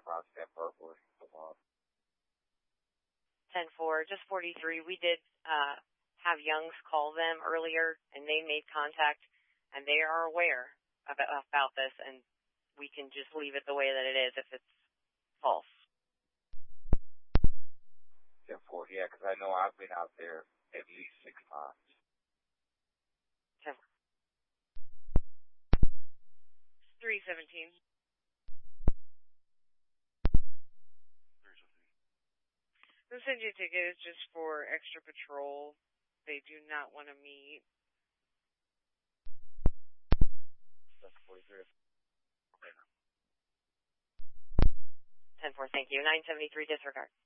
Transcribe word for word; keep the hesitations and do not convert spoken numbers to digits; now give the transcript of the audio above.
around San Purple. ten four, just forty-three. We did uh, have Young's call them earlier, and they made contact, and they are aware about, about this, and we can just leave it the way that it is if it's false. ten four, yeah, because I know I've been out there at least six times. ten four. three seventeen. They'll send you tickets just for extra patrol. They do not want to meet. That's forty-three. ten four, thank you. nine seventy-three, disregard.